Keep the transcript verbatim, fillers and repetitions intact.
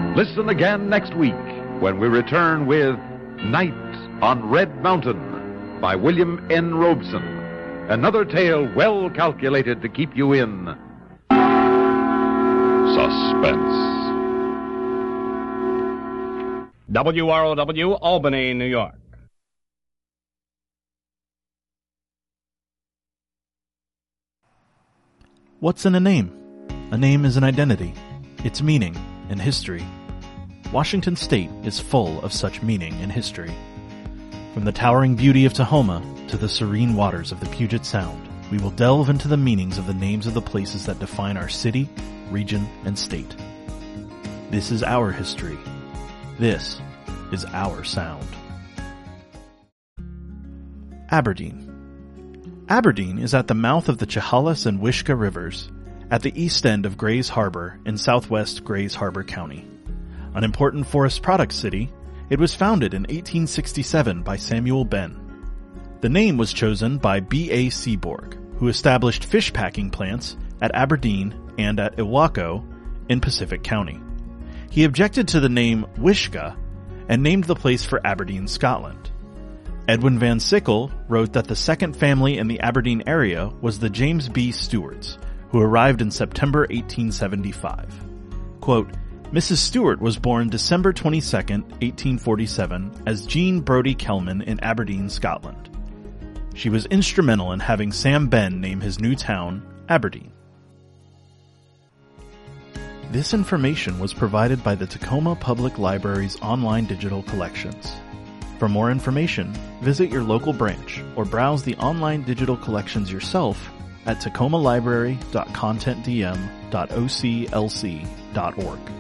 Listen again next week when we return with Night on Red Mountain by William N. Robeson. Another tale well calculated to keep you in suspense. W R O W, Albany, New York. What's in a name? A name is an identity, its meaning, and history. Washington State is full of such meaning and history. From the towering beauty of Tahoma to the serene waters of the Puget Sound, we will delve into the meanings of the names of the places that define our city, region, and state. This is our history. This is our sound. Aberdeen. Aberdeen is at the mouth of the Chehalis and Wishkah rivers, at the east end of Grays Harbor in southwest Grays Harbor County. An important forest products city, it was founded in eighteen sixty-seven by Samuel Benn. The name was chosen by B A Seaborg, who established fish packing plants at Aberdeen and at Ilwaco in Pacific County. He objected to the name Wishkah and named the place for Aberdeen, Scotland. Edwin Van Sickle wrote that the second family in the Aberdeen area was the James B. Stewarts, who arrived in September eighteen seventy-five. Quote, Missus Stewart was born December twenty-second, eighteen forty-seven, as Jean Brodie Kelman in Aberdeen, Scotland. She was instrumental in having Sam Benn name his new town Aberdeen. This information was provided by the Tacoma Public Library's online digital collections. For more information, visit your local branch or browse the online digital collections yourself at tacoma library dot content d m dot o c l c dot org.